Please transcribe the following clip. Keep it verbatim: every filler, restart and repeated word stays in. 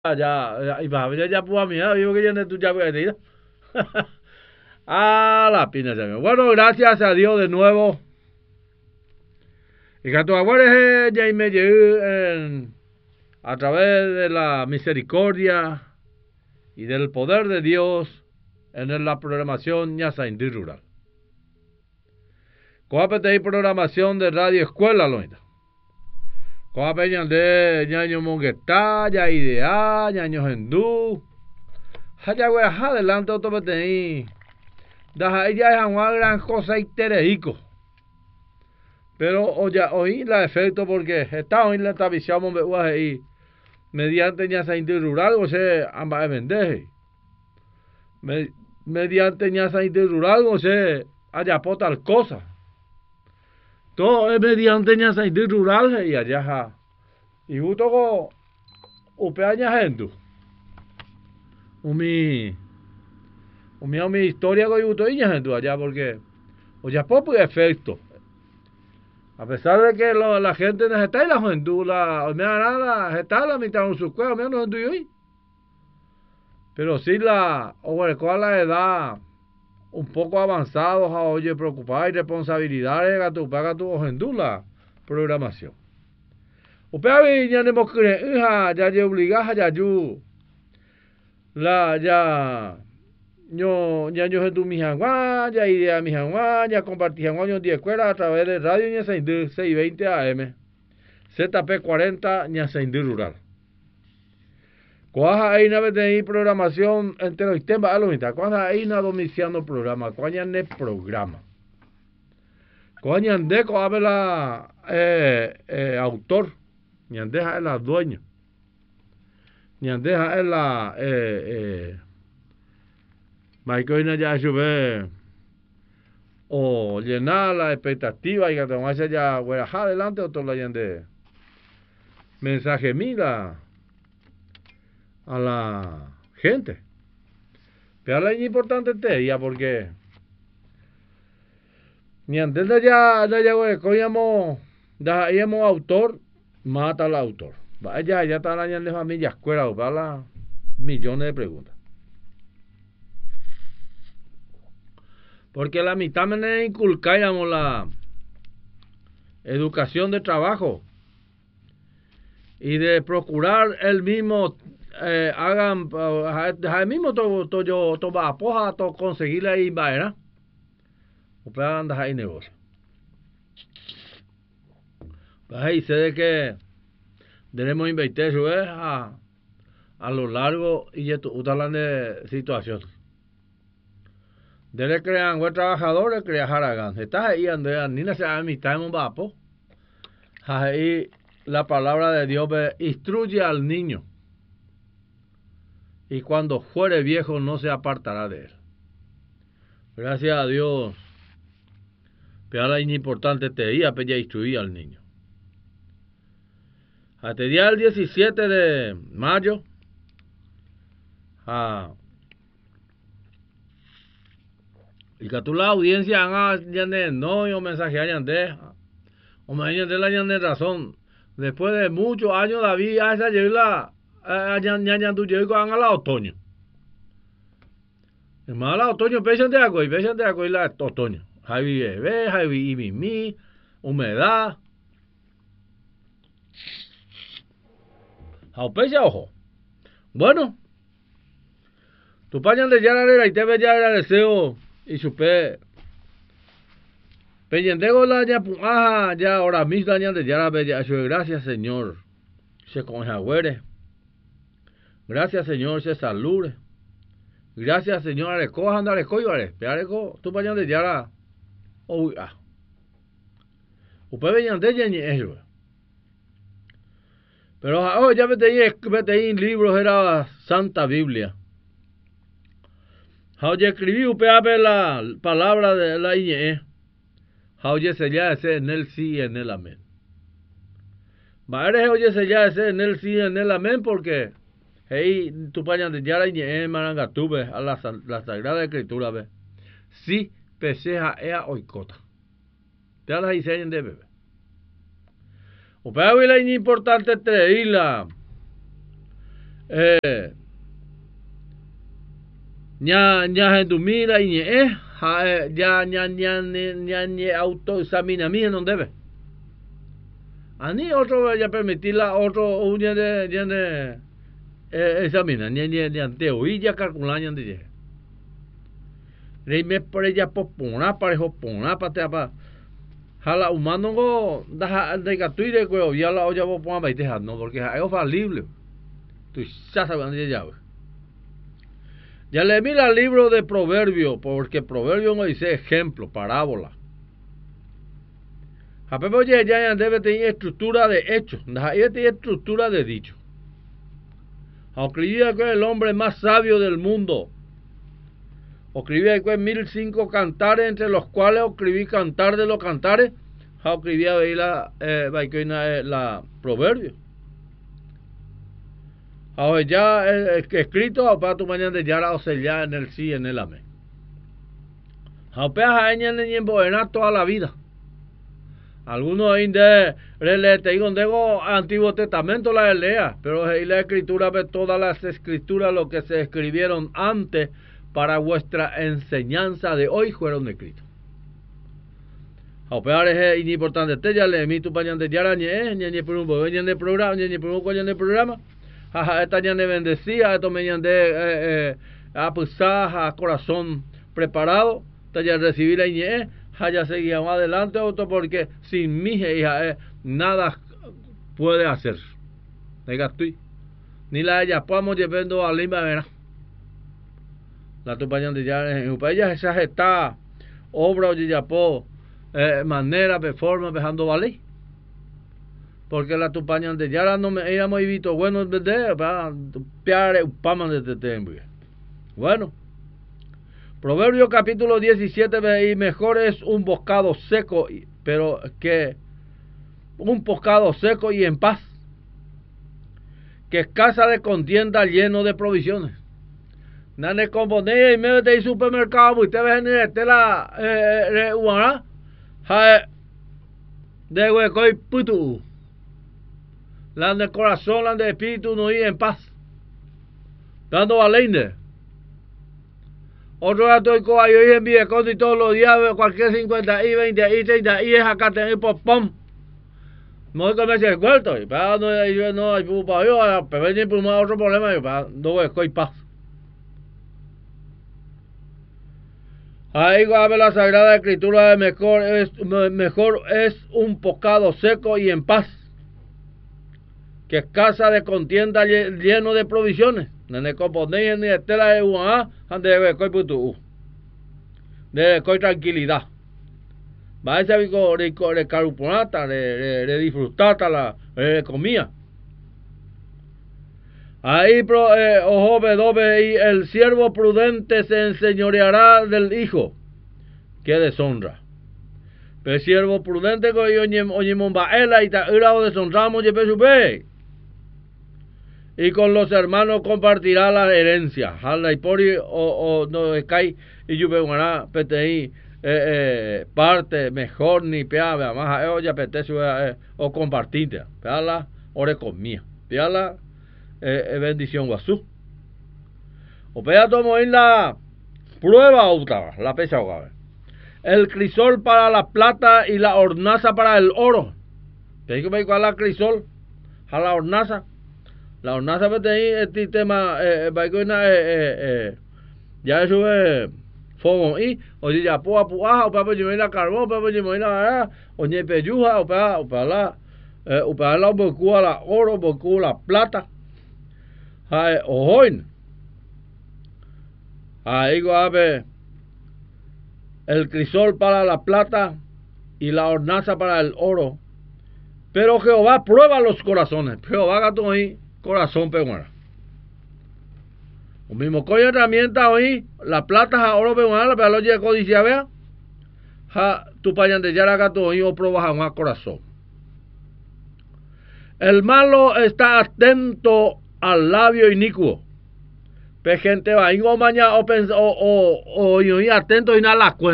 ya, y va, ya, ya, pues, mira, digo que ya no tú ya puedes ir. A la pina, señor. Bueno, gracias a Dios de nuevo. Y que tu abuelo ya me llegó a través de la misericordia y del poder de Dios en la programación Ñasa Indi Rural. Coapete hay programación de Radio Escuela, Loita. Coapete de ñaño monguetá, ya idea, ñaño hendú. Haya güey, adelante otro pete ahí. Daja ella es una gran cosa y tereico. Pero oye, oí la efecto porque está hoy la tabiciamos ahí mediante Ñasa Indi Rural, o sea, ambas vendeje. Mediante Ñasa Indi Rural, o sea, allá por tal cosa. Todo es mediante Ñasa Indi Rural y allá. Y justo con upeaña gente. Umi, umi, umi historia con justo y gente allá porque, oye, por efecto. A pesar de que lo, la gente no está en la juventud, la, me la, está la mitad de su cueva, menos en hoy. Pero sí la, o bueno, con la edad un poco avanzados, a oye, preocupar y responsabilidades, que tu paga tu juventud la programación. Upea ya no hemos creído, ya ya obligada, ya yo, la, ya, yo, ya yo en tu mi jangua, ya idea mi jangua, ya compartí jangua yo de escuela a través de radio Ñasa Indi seiscientos veinte A M, Z P cuarenta Ñasa Indi Rural. Cuaja ahí una vez de programación entre los temas a los mitad, cuaja ahí una domiciando programa, cuaña ne programa. Cuaña de coabela eh, eh, autor, ñandeja es la dueña. Ñandeja es la eh eh Michael ya sube o llenar la expectativa y que te vaya ya güey, adelante otro la yande. Mensaje mira a la gente. Pero la importante te ya porque ni antes de ya de ya güey, cogíamos dáíamos autor, mata al autor. Vaya, ya está la de familia escuela, para millones de preguntas. Porque la mitad me inculcábamos la educación de trabajo y de procurar el mismo eh, hagan el mismo todo to, yo to va poja to conseguir la ibaera o puedan dejar ahí negocio. Pues ahí sé de que debemos invertir a a lo largo y esto utan de situación. Dele crean buen trabajadores crea haragan. Estás ahí donde ni se a mitad en un vapo. Ahí la palabra de Dios ve, instruye al niño. Y cuando fuere viejo no se apartará de él. Gracias a Dios. Pero la importante te día pues ya instruir al niño. Hasta el día del diecisiete de mayo. Ah, y que tú la audiencia haga no yo mensaje hayan de o me hayan de la hayan de razón después de muchos años David a esa llegó hayan hayan tu llegó a la otoño el más la otoño pesan de agua y pesan de agua y la otoño Javi bebé Javi y mimi humedad a pesa ojo bueno tu pañan de ya la y te ve ya el deseo y supe Peyendego la ya puaja ya ahora mismo ya de ya la bella gracias Señor se conjagüere gracias Señor se salude gracias Señor le coja andar le cojo vale peare co tu pañan de ya la oh ah upe veñan de ya ni eso pero oh ya vete ahí vete ahí libros era Santa Biblia Oye, escribí upe la palabra de la I Oye, se ya ese en el sí y en el amén. Madre, oye, se ya ese en el sí y en el amén porque hey, tu pañan de yara y en marangatube a la, la Sagrada Escritura ve. Sí, peseja ea oicota. Te las diseñan de bebé. Upe la importante te la eh ña ña gente mira y ñe ya ña ña ña ña autoexamina mí no debe ani otro ya permitirla otro un de de examina ña ña ña teoría ya calcular ña de rey me por ella popona parejo pona patea pa jala humano go da de gatuire que ya la olla vos ponga baite no porque es falible tú ya sabes dónde ya ya le mira el libro de Proverbios porque Proverbios no dice ejemplo parábola a pepe oye ya debe tener estructura de hechos da ya tiene estructura de dicho aunque diga que es el hombre más sabio del mundo escribía que mil cinco cantares, entre los cuales escribí cantar de los cantares. Escribía ahí la, eh, la proverbio. Ahora ya eh, escrito para tu mañana de ya o sea ya en el sí en el amén. Ahora ya toda la vida. Algunos ahí de te digo digo Antiguo Testamento la lea, pero ahí la escritura ve todas las escrituras lo que se escribieron antes para vuestra enseñanza de hoy fueron escritos. A operar es importante. Te ya le mi tu pañan de yara ñe ñe por un boñan de programa ñe por un coñan de programa. Jaja esta ñe bendecía esto me ñan de eh, eh, a pusar a corazón preparado. Te ya recibir la ñe ya seguía más adelante otro porque sin mi hija eh, nada puede hacer. Ni la ella podemos llevando a Lima verá. La tupañan de ya en ella esa está obra o ya po eh, manera de forma dejando valer porque la tupañan de ya no me era muy visto bueno de para piare upama de tempo bueno Proverbio capítulo diecisiete y mejor es un bocado seco pero que un bocado seco y en paz que casa de contienda lleno de provisiones. Nane componer y medio de supermercado, usted ve en la eh uana, ha de hueco y putu. La de corazón, la de espíritu no ir en paz. Dando valente. Otro dato y coa yo en mi y todos los días cualquier cincuenta y veinte y treinta y es acá tener por pom. No es que me se cuarto y para no yo no hay para yo, pero venir por otro problema y para no hueco y paz. Ahí va la Sagrada Escritura de mejor es, mejor es un bocado seco y en paz que casa de contienda lleno de provisiones. Nene componer ni estela de una de coi putu. De coi tranquilidad. Va a ser de de caruponata, de de disfrutar la de comida. Ahí pro, eh, ojo bedobe y el siervo prudente se enseñoreará del hijo que deshonra. Pero el siervo prudente que oye oye monbaela y ta ira o deshonramos y pesube. Y con los hermanos compartirá la herencia. Hala y pori o o no cae y yo veo una pti eh, eh, parte mejor ni peaba más a ella apetece eh, o compartirte. Peala ore comía. Peala Eh, bendición guasú. O pea tomo en la prueba otra, la pecha hogar. El crisol para la plata y la hornaza para el oro. ¿Qué hay que ver con la crisol? A la hornaza. La hornaza me tenía este tema, eh, eh, eh, ya eso es fuego y, o ya pua pua, o para llevar la carbón, para llevar la, o ni peyuja, o para, o para la, eh, o para la bocua la oro, bocua la plata. Hay ojoin. Ahí goabe el crisol para la plata y la hornaza para el oro. Pero Jehová prueba los corazones. Jehová gato ahí, corazón peguana. O mismo coño herramienta hoy, la plata a oro peguana, la pelo de codicia vea. Ja, tu payan de yara gato hoy o pruebas a un corazón. El malo está atento al labio inicuo. Pe gente va, ingo mañana o o o o atento y nada la cuenta.